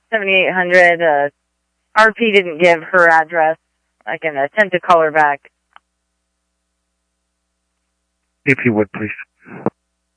7800. RP didn't give her address. I can attempt to call her back. If you would, please.